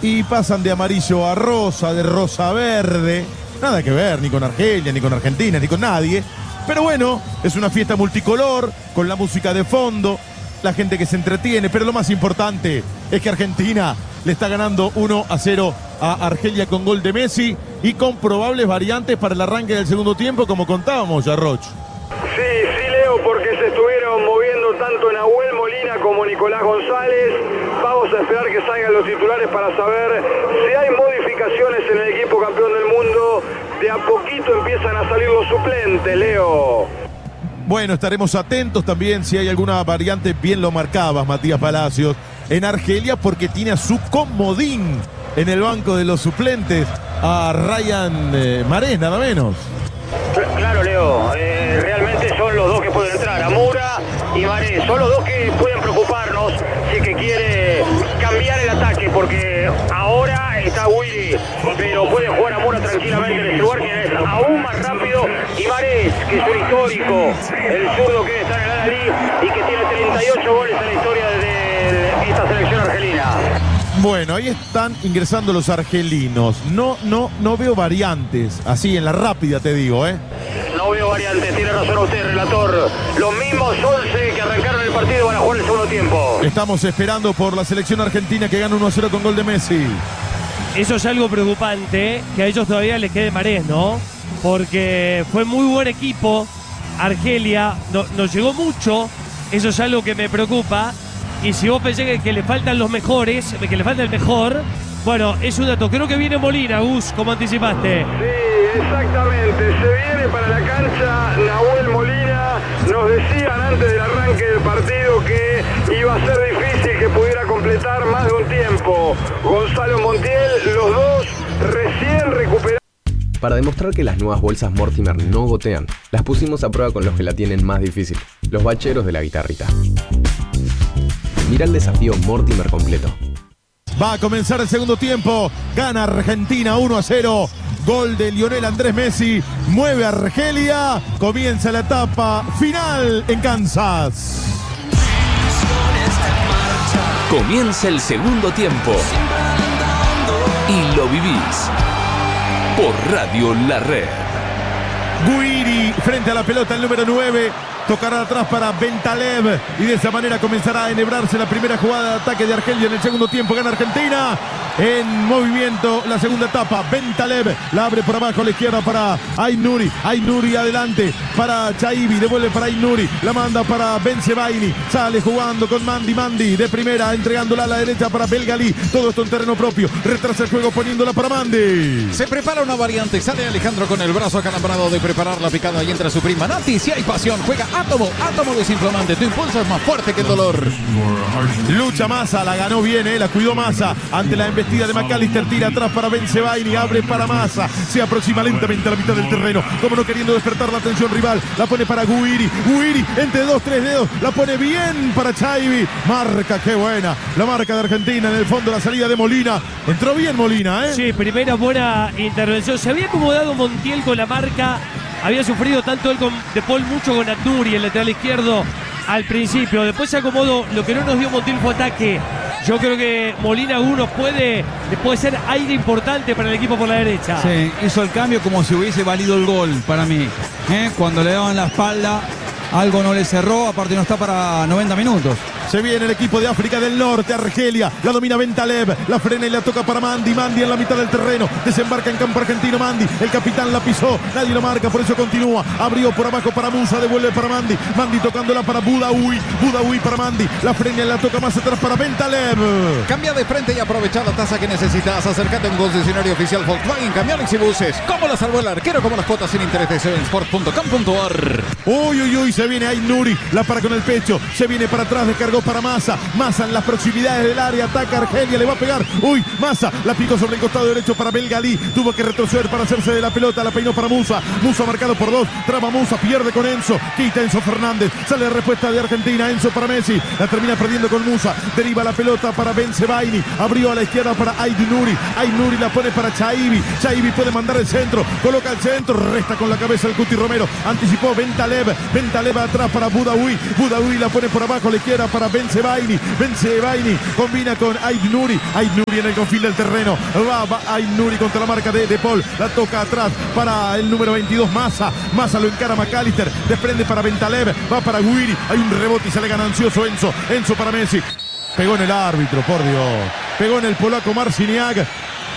y pasan de amarillo a rosa, de rosa a verde. Nada que ver, ni con Argelia, ni con Argentina, ni con nadie. Pero bueno, es una fiesta multicolor, con la música de fondo, la gente que se entretiene. Pero lo más importante es que Argentina le está ganando 1-0 a Argelia con gol de Messi y con probables variantes para el arranque del segundo tiempo, como contábamos ya, Roch. Sí, Leo, porque se estuvieron moviendo tanto Nahuel Molina como Nicolás González. Vamos a esperar que salgan los titulares para saber si hay modificaciones en el equipo campeón del mundo. De a poquito empiezan a salir los suplentes, Leo. Bueno, estaremos atentos también si hay alguna variante, bien lo marcabas, Matías Palacios, en Argelia, porque tiene a su comodín en el banco de los suplentes, a Ryan Marés, nada menos. Claro, Leo, realmente son los dos que pueden entrar, Amura y Marés, son los dos que pueden preocuparnos si es que quiere cambiar el ataque, porque ahora está Willy, pero puede jugar Amura tranquilamente en ese lugar, que es aún más rápido, y Marés, que es un histórico, el zurdo que está en el Al-Ahly y que tiene 38 goles en la historia de esta selección argelina. Bueno, ahí están ingresando los argelinos. No veo variantes, así en la rápida te digo, ¿eh? No veo variantes, tiene razón usted, relator. Los mismos 11 que arrancaron el partido van a jugar el segundo tiempo. Estamos esperando por la selección argentina que gana 1-0 con gol de Messi. Eso es algo preocupante, que a ellos todavía les quede Marés, ¿no? Porque fue muy buen equipo. Argelia nos llegó mucho, eso es algo que me preocupa. Y si vos pensás que le faltan los mejores, que le falta el mejor, bueno, es un dato. Creo que viene Molina, Gus, como anticipaste. Sí, exactamente. Se viene para la cancha Nahuel Molina. Nos decían antes del arranque del partido que iba a ser difícil que pudiera completar más de un tiempo. Gonzalo Montiel, los dos recién recuperados. Para demostrar que las nuevas bolsas Mortimer no gotean, las pusimos a prueba con los que la tienen más difícil, los bacheros de la guitarrita. Mira el desafío Mortimer completo. Va a comenzar el segundo tiempo. Gana Argentina 1-0. Gol de Lionel Andrés Messi. Mueve a Argelia. Comienza la etapa final en Kansas. Comienza el segundo tiempo. Y lo vivís por Radio La Red. Guiri frente a la pelota, el número 9. Tocará atrás para Bentaleb y de esa manera comenzará a enhebrarse la primera jugada de ataque de Argelia en el segundo tiempo. Gana Argentina en movimiento la segunda etapa. Bentaleb la abre por abajo a la izquierda para Aït-Nouri. Aït-Nouri adelante para Chaibi, devuelve para Aït-Nouri, la manda para Bensebaini, sale jugando con Mandi de primera, entregándola a la derecha para Belgalí. Todo esto en terreno propio, retrasa el juego poniéndola para Mandi. Se prepara una variante, sale Alejandro con el brazo acalambrado de preparar la picada y entra su prima Nati. Si hay pasión, juega Átomo desinflamante, tu impulso es más fuerte que el dolor. Lucha Massa, la ganó bien, la cuidó Massa ante la embestida de McAllister, tira atrás para Bensebaini, abre para Massa, se aproxima lentamente a la mitad del terreno, como no queriendo despertar la atención rival, la pone para Guiri, entre 2-3 dedos, la pone bien para Chaibi, marca, qué buena, la marca de Argentina, en el fondo la salida de Molina, entró bien Molina, Sí, primera buena intervención, se había acomodado Montiel con la marca. Había sufrido tanto él con De Paul mucho con Aït-Nouri, el lateral izquierdo, al principio. Después se acomodó. Lo que no nos dio Montiel fue ataque. Yo creo que Molina uno puede ser aire importante para el equipo por la derecha. Sí, hizo el cambio como si hubiese valido el gol para mí. Cuando le daban la espalda, algo no le cerró, aparte no está para 90 minutos. Se viene el equipo de África del Norte, Argelia, la domina Bentaleb, la frena y la toca para Mandi en la mitad del terreno, desembarca en campo argentino Mandi, el capitán la pisó, nadie lo marca, por eso continúa, abrió por abajo para Musa, devuelve para Mandi tocándola para Boudaoui para Mandi, la frena y la toca más atrás para Bentaleb. Cambia de frente y aprovecha la tasa que necesitas, acércate a un concesionario oficial Volkswagen, camiones y buses, como la salvó el arquero, como las cuotas sin interés de sevensport.com.ar. Uy, se viene Aït-Nouri, la para con el pecho, se viene para atrás, descargó para Massa en las proximidades del área, ataca Argelia, le va a pegar, Massa la picó sobre el costado derecho para Belgalí, tuvo que retroceder para hacerse de la pelota, la peinó para Musa marcado por 2, traba Musa, pierde con Enzo, quita Enzo Fernández, sale la respuesta de Argentina, Enzo para Messi, la termina perdiendo con Musa, deriva la pelota para Bensebaini, abrió a la izquierda para Aït-Nouri la pone para Chaibi puede mandar el centro, coloca el centro, resta con la cabeza el Cuti Romero, anticipó Bentaleb atrás para Boudaoui la pone por abajo a la izquierda para para Bensebaini. Bensebaini combina con Ait Nouri. Ait Nouri en el confín del terreno. Va Ait Nouri contra la marca de Paul. La toca atrás para el número 22, Massa. Massa lo encara McAllister. Desprende para Bentaleb. Va para Guiri. Hay un rebote y sale ganancioso Enzo. Enzo para Messi. Pegó en el árbitro, por Dios. Pegó en el polaco Marciniak.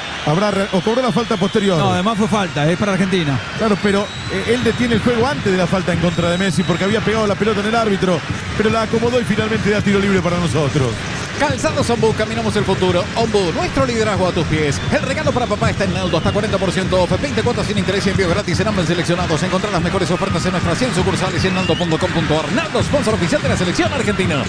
O cobró la falta posterior. No, además fue falta, es para Argentina. Claro, pero él detiene el juego antes de la falta en contra de Messi porque había pegado la pelota en el árbitro, pero la acomodó y finalmente da tiro libre para nosotros. Calzados Ombu, caminamos el futuro. Ombu, nuestro liderazgo a tus pies. El regalo para papá está en Naldo, hasta 40% off, 20 cuotas sin interés y envío gratis en ambos seleccionados. Encontrar las mejores ofertas en nuestras 100 sucursales y en naldo.com.ar. Naldo, sponsor oficial de la selección argentina.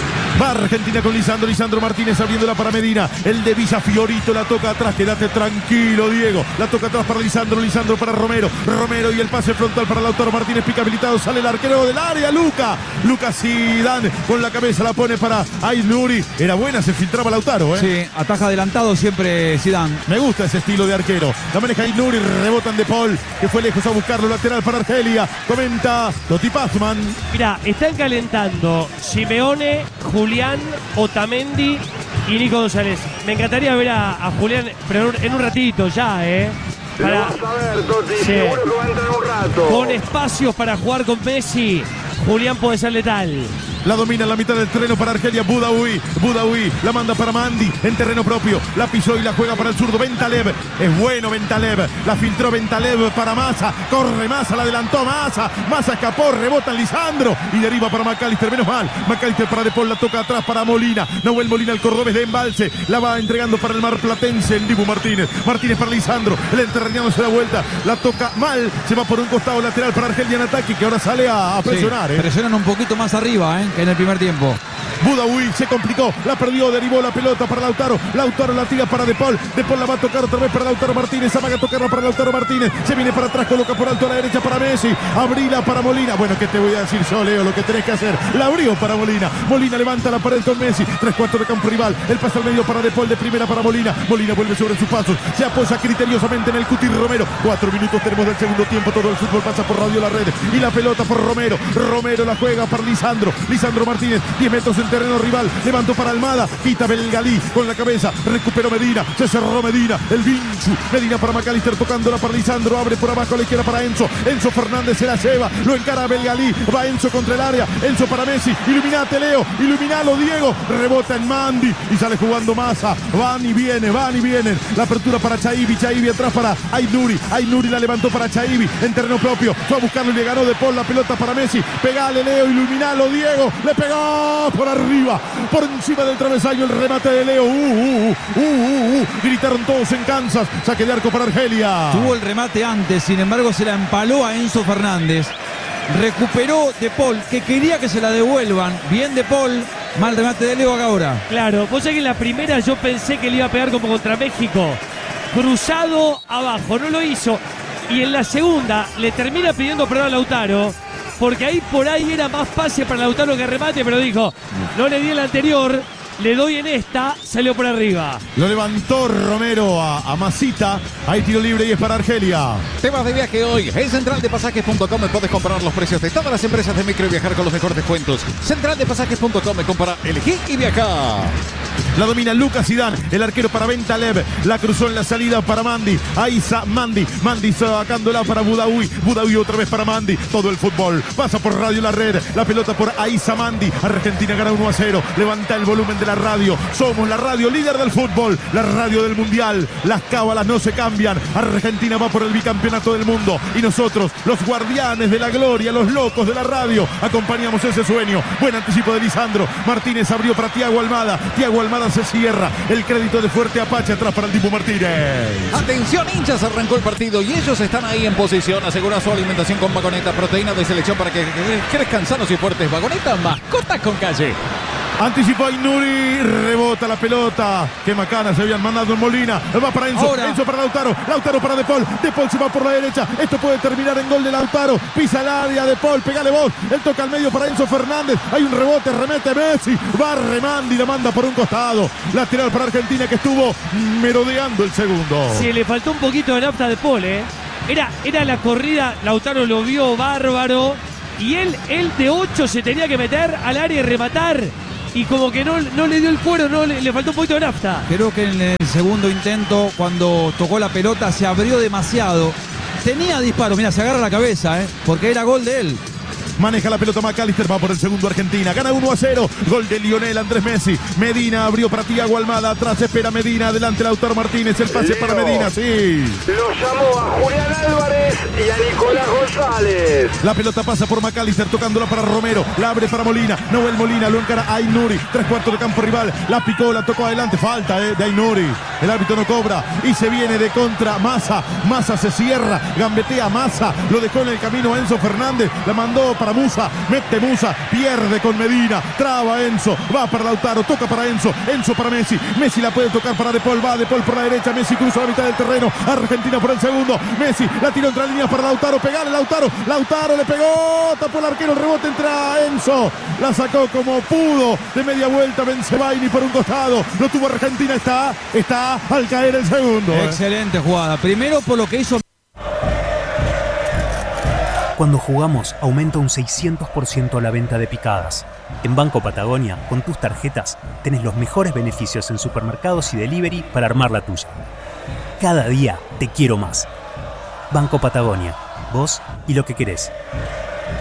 Va Argentina con Lisandro. Lisandro Martínez abriéndola para Medina. El de Villa Fiorito la toca atrás. Quédate tranquilo, Diego. La toca atrás para Lisandro. Lisandro para Romero. Romero y el pase frontal para Lautaro Martínez. Pica habilitado. Sale el arquero del área. Lucas Zidane con la cabeza la pone para Ait Nouri. Era buena, se filtraba Lautaro, ¿eh? Sí, ataja adelantado siempre Zidane. Me gusta ese estilo de arquero. La maneja Ait Nouri. Rebotan de Paul, que fue lejos a buscarlo. Lateral para Argelia. Comenta Totti Pazman. Mirá, están calentando Simeone, Julián, Otamendi y Nico González. Me encantaría ver a Julián, pero en un ratito ya, Lo vas a ver, Totti, Sí. seguro que va a entrar un rato. Con espacios para jugar con Messi, Julián puede ser letal. La domina en la mitad del terreno para Argelia. Boudaoui la manda para Mandi en terreno propio. La pisó y la juega para el zurdo Bentaleb. Es bueno Bentaleb. La filtró Bentaleb para Massa. Corre Massa, la adelantó Massa. Massa escapó, rebota en Lisandro y deriva para McAllister. Menos mal. McAllister para De Paul, la toca atrás para Molina. Nahuel Molina, el cordobés de Embalse. La va entregando para el marplatense, el Dibu Martínez. Martínez para Lisandro. El entrerriano se da vuelta. La toca mal. Se va por un costado lateral para Argelia en ataque, que ahora sale a presionar. Sí, presionan un poquito más arriba, que en el primer tiempo. Boudaoui se complicó, la perdió, derivó la pelota para Lautaro. Lautaro la tira para De Paul. De Paul la va a tocar otra vez para Lautaro Martínez. Amaga a tocarla para Lautaro Martínez. Se viene para atrás, coloca por alto a la derecha para Messi. Abrila para Molina. Bueno, ¿qué te voy a decir yo, Leo? Lo que tenés que hacer. La abrió para Molina. Molina levanta la pared con Messi. 3/4 de campo rival. El pase al medio para De Paul, de primera para Molina. Molina vuelve sobre sus pasos. Se apoya criteriosamente en el Cuti Romero. 4 minutos tenemos del segundo tiempo. Todo el fútbol pasa por Radio La Red. Y la pelota por Romero. Romero la juega para Lisandro. Lisandro Martínez. 10 metros en terreno rival. Levantó para Almada. Quita Belgalí con la cabeza. Recuperó Medina. Se cerró Medina. El Vinchu. Medina para McAllister tocándola para Lisandro. Abre por abajo a la izquierda para Enzo. Enzo Fernández se la lleva. Lo encara a Belgalí. Va Enzo contra el área. Enzo para Messi. Iluminate, Leo. Iluminalo, Diego. Rebota en Mandi. Y sale jugando Massa. Van y vienen. La apertura para Chaibi. Chaibi atrás para Ait Nouri. Ait Nouri la levantó para Chaibi. En terreno propio. Fue a buscarlo y le ganó De Paul la pelota para Messi. Pegale, Leo. Iluminalo, Diego. Le pegó por arriba. Por encima del travesaño el remate de Leo. Gritaron todos en Kansas. Saque de arco para Argelia. Tuvo el remate antes, sin embargo se la empaló a Enzo Fernández. Recuperó De Paul, que quería que se la devuelvan. Bien De Paul, mal remate de Leo ahora. Claro, vos sabés que en la primera yo pensé que le iba a pegar como contra México. Cruzado abajo, no lo hizo. Y en la segunda le termina pidiendo perdón a Lautaro. Porque ahí por ahí era más pase para Lautaro que remate, pero dijo, no le di el anterior, le doy en esta, salió por arriba. Lo levantó Romero a Masita. Hay tiro libre y es para Argelia. Te vas de viaje hoy. En centraldepasajes.com puedes comparar los precios de todas las empresas de micro y viajar con los mejores descuentos. Centraldepasajes.com, compara, elegí y viaja. La domina Lucas Zidane, el arquero para Bentaleb. La cruzó en la salida para Mandi. Aiza Mandi sacándola para Boudaoui. Boudaoui otra vez para Mandi. Todo el fútbol pasa por Radio La Red. La pelota por Aiza Mandi. Argentina gana 1-0. Levanta el volumen de la radio. Somos la radio líder del fútbol. La radio del mundial. Las cábalas no se cambian. Argentina va por el bicampeonato del mundo. Y nosotros, los guardianes de la gloria, los locos de la radio, acompañamos ese sueño. Buen anticipo de Lisandro. Martínez abrió para Thiago Almada. Thiago Almada se cierra. El crédito de Fuerte Apache atrás para el Dibu Martínez. Atención, hinchas, arrancó el partido y ellos están ahí en posición. Asegura su alimentación con Vagoneta, proteína de selección para que crezcan sanos y fuertes. Vagoneta, mascotas con calle. Anticipó Ait Nouri, rebota la pelota. Qué macana se habían mandado en Molina. Va para Enzo, Ahora. Enzo para Lautaro. Lautaro para De Paul. De Paul se va por la derecha. Esto puede terminar en gol de Lautaro. Pisa el área De Paul, pegale vos. Él toca al medio para Enzo Fernández. Hay un rebote, remete Messi. Barre Mandi, la manda por un costado. Lateral para Argentina que estuvo merodeando el segundo. Sí, le faltó un poquito de nafta de Paul, Era la corrida, Lautaro lo vio bárbaro. Y él de 8 se tenía que meter al área y rematar. y como que no le dio el cuero, le faltó un poquito de nafta. Creo que en el segundo intento, cuando tocó la pelota, se abrió demasiado. Tenía disparo, mira, se agarra la cabeza, porque era gol de él. Maneja la pelota McAllister, va por el segundo Argentina. Gana 1-0. Gol de Lionel Andrés Messi. Medina abrió para Thiago Almada. Atrás espera Medina. Adelante Lautaro Martínez. El pase para Medina, sí. Lo llamó a Julián Álvarez y a Nicolás González. La pelota pasa por McAllister, tocándola para Romero. La abre para Molina. Noel Molina lo encara a Ainuri. 3/4 de campo rival. La picó, la tocó adelante. Falta de Ainuri. El árbitro no cobra. Y se viene de contra Massa. Massa se cierra. Gambetea Massa. Lo dejó en el camino a Enzo Fernández. La mandó para Musa, mete Musa, pierde con Medina, traba Enzo, va para Lautaro, toca para Enzo para Messi, Messi la puede tocar para De Paul, va De Paul por la derecha, Messi cruza la mitad del terreno, Argentina por el segundo, Messi la tiró entre líneas para Lautaro, pegale Lautaro le pegó, tapó el arquero, el rebote entra Enzo, la sacó como pudo, de media vuelta Bensebaini por un costado, lo tuvo Argentina, está al caer el segundo. Excelente jugada, primero por lo que hizo. Cuando jugamos, aumenta un 600% la venta de picadas. En Banco Patagonia, con tus tarjetas, tenés los mejores beneficios en supermercados y delivery para armar la tuya. Cada día te quiero más. Banco Patagonia, vos y lo que querés.